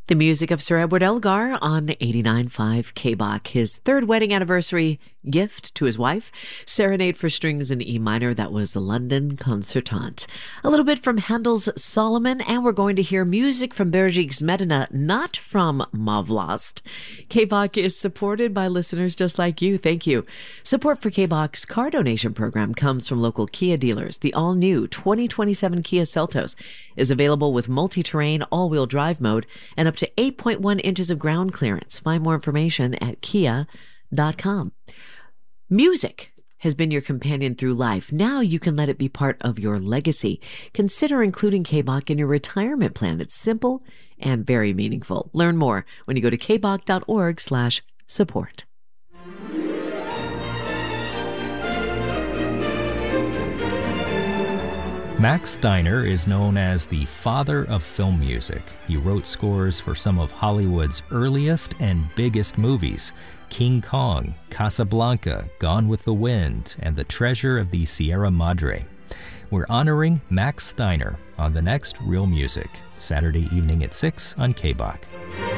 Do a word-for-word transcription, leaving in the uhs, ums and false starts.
The music of Sir Edward Elgar on eighty-nine point five K B O C, his third wedding anniversary gift to his wife, Serenade for Strings in E minor. That was the London Concertante. A little bit from Handel's Solomon, and we're going to hear music from Bérégique Medina, not from Mavlost. K B O C is supported by listeners just like you. Thank you. Support for K B O C's car donation program comes from local Kia dealers. The all-new twenty twenty-seven Kia Seltos is available with multi-terrain all-wheel drive mode and up to eight point one inches of ground clearance. Find more information at kia dot com. Music has been your companion through life. Now you can let it be part of your legacy. Consider including K B O C in your retirement plan. It's simple and very meaningful. Learn more when you go to k b o c dot org slash support. Max Steiner is known as the father of film music. He wrote scores for some of Hollywood's earliest and biggest movies: King Kong, Casablanca, Gone with the Wind, and The Treasure of the Sierra Madre. We're honoring Max Steiner on the next Real Music, Saturday evening at six on K B O C.